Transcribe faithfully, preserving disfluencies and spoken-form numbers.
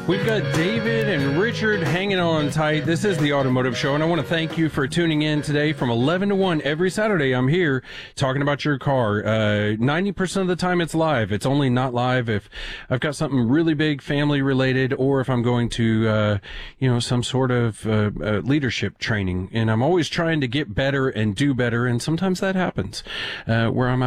We've got David and Richard hanging on tight. This is the Automotive Show, and I want to thank you for tuning in today from eleven to one every Saturday. I'm here talking about your car. Uh, ninety percent of the time it's live. It's only not live if I've got something really big, family related, or if I'm going to, uh, you know, some sort of uh, uh, leadership training. And I'm always trying to get better and do better, and sometimes that happens uh, where I'm